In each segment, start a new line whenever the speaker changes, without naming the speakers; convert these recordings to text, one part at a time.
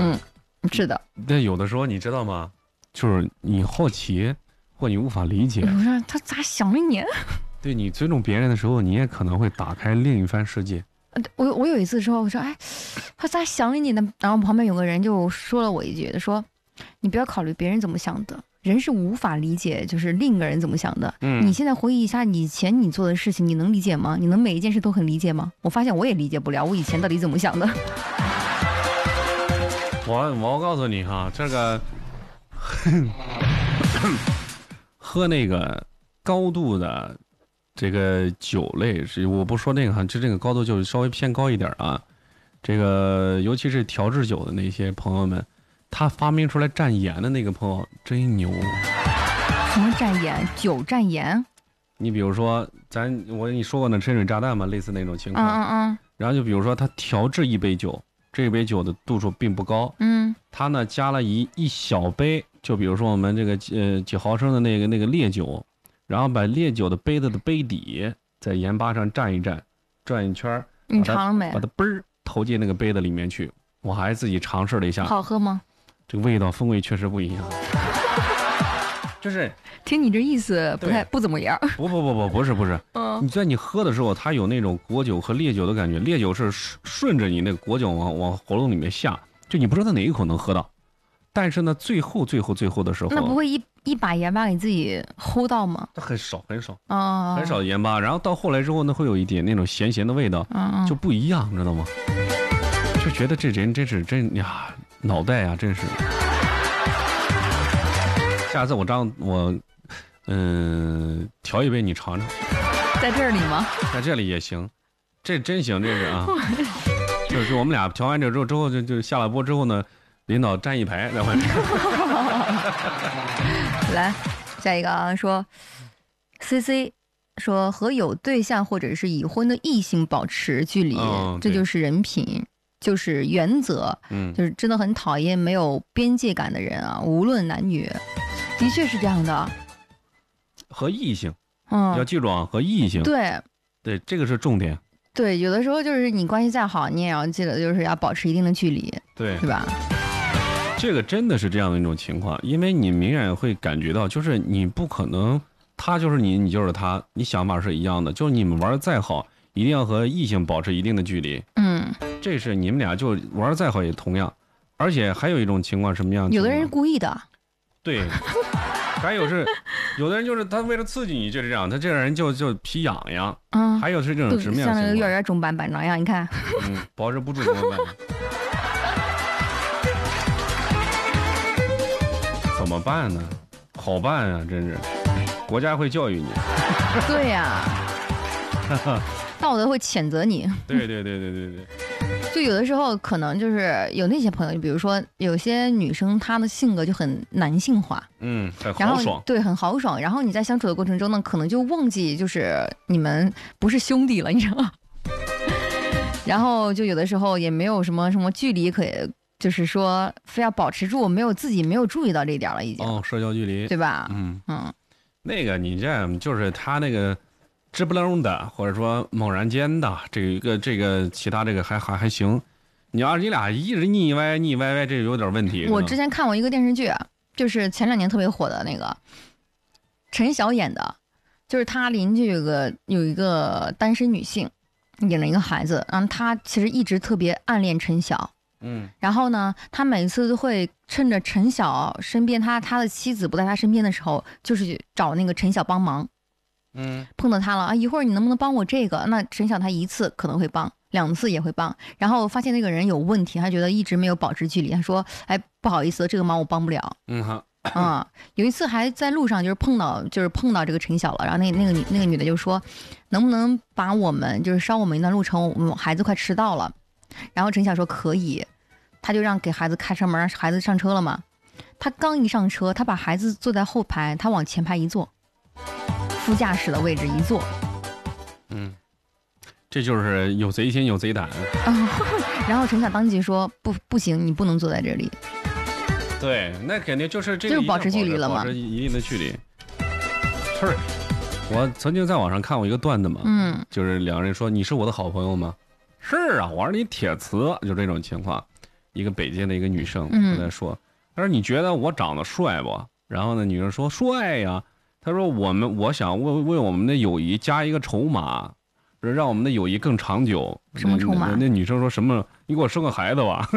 是的。
但有的时候你知道吗？就是你好奇或你无法理解，
我说他咋想的你？
对你尊重别人的时候，你也可能会打开另一番世界。
我有一次说，我说哎，他咋想的你呢？然后旁边有个人就说了我一句，说你不要考虑别人怎么想的，人是无法理解就是另一个人怎么想的。你现在回忆一下以前你做的事情，你能理解吗？你能每一件事都很理解吗？我发现我也理解不了，我以前到底怎么想的。
我告诉你哈，这个喝那个高度的这个酒类是，我不说那个哈，就这个高度就稍微偏高一点啊。这个尤其是调制酒的那些朋友们，他发明出来蘸盐的那个朋友真牛。
什么蘸盐？酒蘸盐？
你比如说，我跟你说过那深水炸弹嘛，类似那种情况。然后就比如说，他调制一杯酒，这杯酒的度数并不高。他呢加了一小杯，就比如说我们这个几毫升的那个烈酒，然后把烈酒的杯子的杯底在盐巴上蘸一蘸，转一圈，
你尝了没？
把它嘣儿投进那个杯子里面去。我还自己尝试了一下，
好喝吗？
这个味道风味确实不一样。就是
听你这意思不怎么样。
不是。你在你喝的时候，它有那种果酒和烈酒的感觉，烈酒是顺着你那个果酒往喉咙里面下，就你不知道哪一口能喝到。但是呢，最后的时候，
那不会一把盐巴给自己齁到吗？
很少很少的盐巴，然后到后来之后呢，会有一点那种咸的味道，就不一样，知道吗？就觉得这人真呀，脑袋呀，真是。下次我调一杯你尝尝。
在这里吗？
在这里也行，这真行，这是啊。就是我们俩调完这之后就下了播之后呢，领导站一排，然后
来下一个啊，说 CC 说和有对象或者是已婚的异性保持距离，这就是人品，就是原则，就是真的很讨厌没有边界感的人啊，无论男女，的确是这样的。
和异性，要记住啊，和异性，
对，
这个是重点。
对，有的时候就是你关系再好，你也要记得就是要保持一定的距离，对吧？
这个真的是这样的一种情况，因为你明显会感觉到，就是你不可能，他就是你，你就是他，你想法是一样的，就是你们玩再好，一定要和异性保持一定的距离。这是你们俩就玩再好也同样，而且还有一种情况什么样？
有的人是故意的。对。
还有有的人就是他为了刺激你就是这样，他这个人就皮痒痒。还有是这种直面，
像那个幼儿园中班班长一样，你看。
保持不住怎么办？怎么办呢？好办啊，真是，国家会教育你。
对呀。道德会谴责你。
对。
就有的时候可能就是有那些朋友，比如说有些女生她的性格就很男性化，
很豪爽，
对，很豪爽。然后你在相处的过程中呢，可能就忘记就是你们不是兄弟了，你知道吗？然后就有的时候也没有什么距离可以，就是说非要保持住，自己没有注意到这一点了，已经。
社交距离，
对吧？
那个你这就是他那个。支不楞的，或者说猛然间的，这个其他这个还行。你要是你俩一直腻歪，这有点问题。
我之前看过一个电视剧啊，就是前2年特别火的那个陈晓演的，就是他邻居有一个单身女性，演了一个孩子，然后他其实一直特别暗恋陈晓。然后呢，他每次都会趁着陈晓身边，他的妻子不在他身边的时候，就是找那个陈晓帮忙。碰到他了啊！一会儿你能不能帮我这个？那陈晓他1次可能会帮，2次也会帮。然后发现那个人有问题，他觉得一直没有保持距离。他说：“哎，不好意思，这个忙我帮不了。”有一次还在路上就是碰到这个陈晓了，然后那个女的就说：“能不能把我们就是捎我们一段路程？我们孩子快迟到了。”然后陈晓说可以，他就让给孩子开车门，让孩子上车了嘛。他刚一上车，他把孩子坐在后排，他往前排一坐。副驾驶的位置一坐，
这就是有贼心有贼胆。
然后陈晓当即说不行，你不能坐在这里。
对，那肯定就是这个，
就是保持距离了嘛，
保持一定的距离。是，我曾经在网上看过一个段子嘛，就是两个人说你是我的好朋友吗？是啊，我是你铁磁，就这种情况。 一个北京的一个女生跟他说，他说你觉得我长得帅不？然后呢，女生说帅呀。他说我想为我们的友谊加一个筹码，让我们的友谊更长久。
什么筹码？
那女生说什么？你给我生个孩子吧。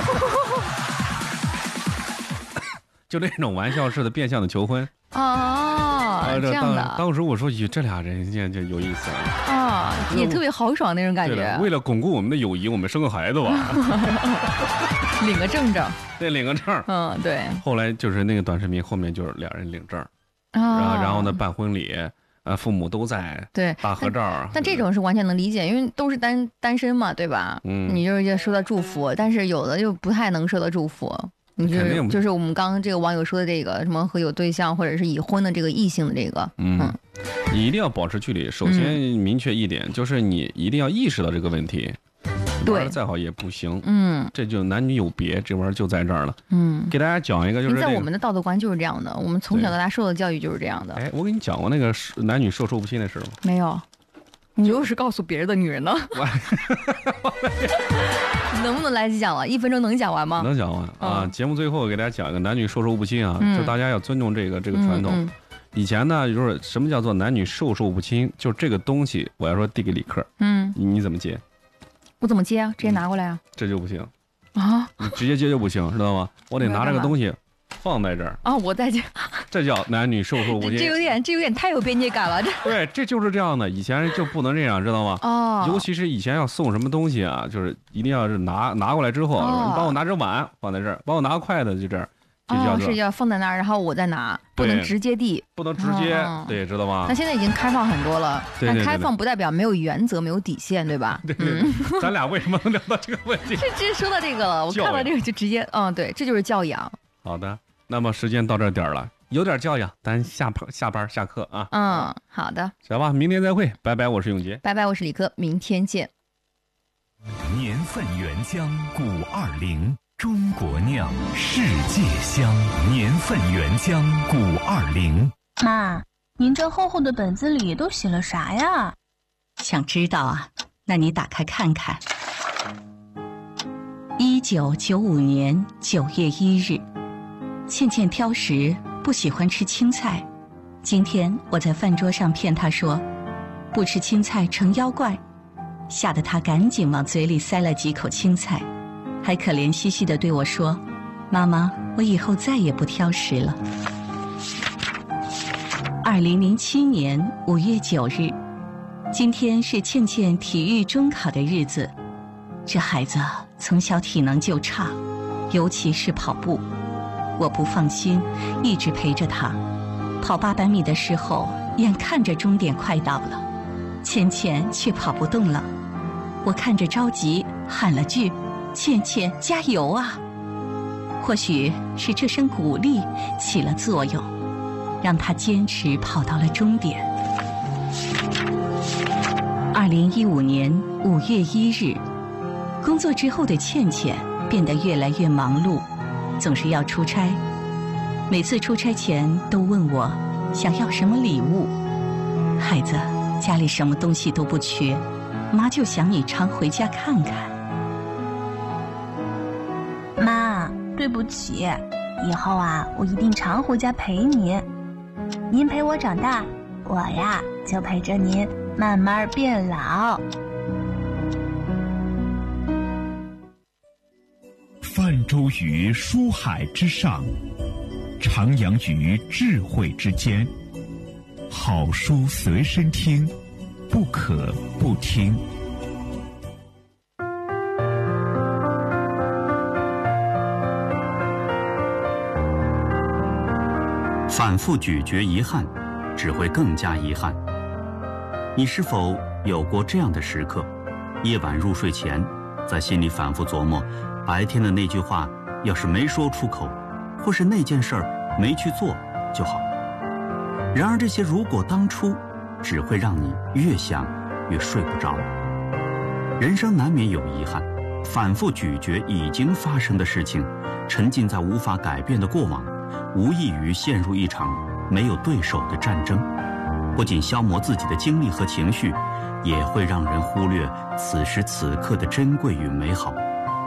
就这种玩笑式的变相的求婚。
这样的。
当时我说，这俩人就有意思了。
也特别豪爽那种感觉。
为了巩固我们的友谊，我们生个孩子吧。
领个证。
对，领个证。
对。
后来就是那个短视频后面就是俩人领证，然后呢办婚礼，父母都在，
对，
大合照。
但这种是完全能理解，因为都是单身嘛，对吧？你就是收到祝福，但是有的就不太能收到祝福。就是我们刚刚这个网友说的这个什么和有对象或者是已婚的这个异性的这个，
你一定要保持距离。首先明确一点，就是你一定要意识到这个问题。玩的再好也不行。这就男女有别，这玩意儿就在这儿了。给大家讲一个，就是
在我们的道德观就是这样的，我们从小到大受的教育就是这样的。
我给你讲过那个男女授受不亲的事吗？
没有。你又是告诉别人的女人呢？能不能来讲了？1分钟能讲完吗？
能讲完啊！节目最后给大家讲一个男女授受不亲啊，就大家要尊重这个传统。以前呢，就是什么叫做男女授受不亲？就这个东西，我要说递给李克，你怎么接？
我怎么接啊？直接拿过来啊？
这就不行
啊！
你直接接就不行，知道吗？我得拿这个东西放在这儿
啊，我再接。
这叫男女授受不亲。
这有点太有边界感了。
对，这就是这样的。以前就不能这样，知道吗？尤其是以前要送什么东西啊，就是一定要是拿过来之后，你帮我拿只碗放在这儿，帮我拿个筷子就这儿。
是要放在那儿，然后我再拿，不能直接递，
不能直接，对，知道吗？
那现在已经开放很多了，但开放不代表没有原则、没有底线，对吧？
对，咱俩为什么能聊到这个问题？
这说到这个了，我看到这个就直接，对，这就是教养。
好的，那么时间到这点了，有点教养，咱下班下课啊。
好的，
行吧，明天再会，拜拜，我是永杰，
拜拜，我是李科，明天见。
年份原浆古20。中国酿，世界香，年份原浆古20。
妈，您这厚厚的本子里都写了啥呀？
想知道啊？那你打开看看。1995年9月1日，倩倩挑食，不喜欢吃青菜。今天我在饭桌上骗她说，不吃青菜成妖怪，吓得她赶紧往嘴里塞了几口青菜。还可怜兮兮地对我说：“妈妈，我以后再也不挑食了。”2007年5月9日，今天是倩倩体育中考的日子。这孩子从小体能就差，尤其是跑步。我不放心，一直陪着他。跑800米的时候，眼看着终点快到了，倩倩却跑不动了。我看着着急，喊了句：“倩倩，加油啊！”或许是这声鼓励起了作用，让她坚持跑到了终点。2015年5月1日，工作之后的倩倩变得越来越忙碌，总是要出差。每次出差前都问我想要什么礼物。孩子，家里什么东西都不缺，妈就想你常回家看看。
妈，对不起，以后啊，我一定常回家陪您。您陪我长大，我呀就陪着您慢慢变老。
泛舟于书海之上，徜徉于智慧之间。好书随身听，不可不听。
反复咀嚼遗憾，只会更加遗憾。你是否有过这样的时刻？夜晚入睡前，在心里反复琢磨，白天的那句话要是没说出口，或是那件事儿没去做就好。然而这些如果当初，只会让你越想越睡不着。人生难免有遗憾，反复咀嚼已经发生的事情，沉浸在无法改变的过往，无异于陷入一场没有对手的战争，不仅消磨自己的精力和情绪，也会让人忽略此时此刻的珍贵与美好。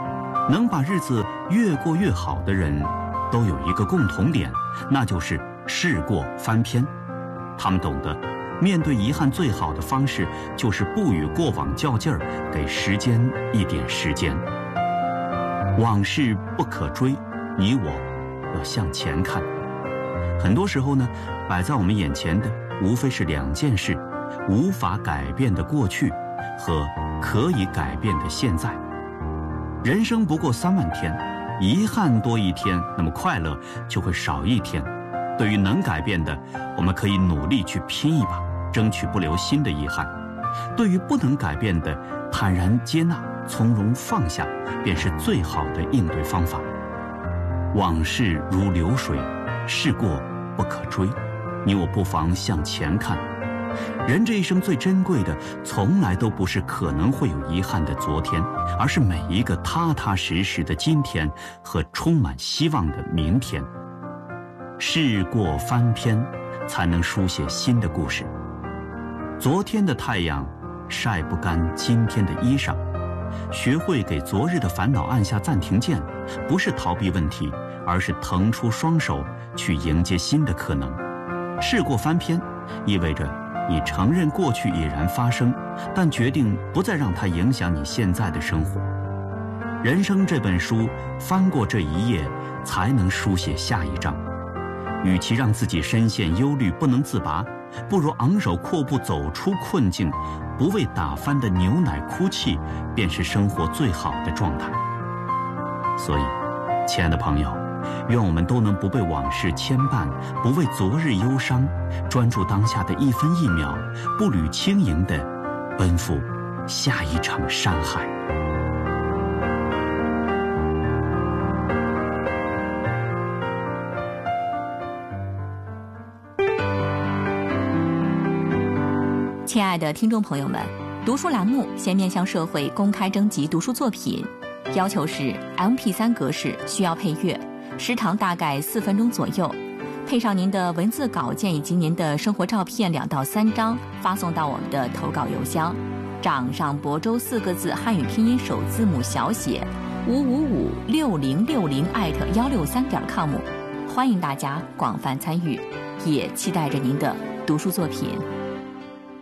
能把日子越过越好的人，都有一个共同点，那就是事过翻篇。他们懂得，面对遗憾最好的方式就是不与过往较劲儿，给时间一点时间。往事不可追，你我要向前看。很多时候呢，摆在我们眼前的无非是两件事：无法改变的过去和可以改变的现在。人生不过3万天，遗憾多一天，那么快乐就会少一天。对于能改变的，我们可以努力去拼一把，争取不留新的遗憾；对于不能改变的，坦然接纳，从容放下，便是最好的应对方法。往事如流水，事过不可追，你我不妨向前看。人这一生最珍贵的，从来都不是可能会有遗憾的昨天，而是每一个踏踏实实的今天和充满希望的明天。事过翻篇，才能书写新的故事。昨天的太阳晒不干今天的衣裳，学会给昨日的烦恼按下暂停键，不是逃避问题，而是腾出双手去迎接新的可能。事过翻篇，意味着你承认过去已然发生，但决定不再让它影响你现在的生活。人生这本书，翻过这一页，才能书写下一章。与其让自己深陷忧虑不能自拔，不如昂首阔步走出困境。不为打翻的牛奶哭泣，便是生活最好的状态。所以，亲爱的朋友，愿我们都能不被往事牵绊，不为昨日忧伤，专注当下的一分一秒，步履轻盈地奔赴下一场山海。
亲爱的听众朋友们，读书栏目现面向社会公开征集读书作品，要求是 MP3 格式，需要配乐，时长大概4分钟左右，配上您的文字稿件以及您的生活照片2到3张，发送到我们的投稿邮箱掌上亳州4个字汉语拼音首字母小写5556060@163.com。欢迎大家广泛参与，也期待着您的读书作品。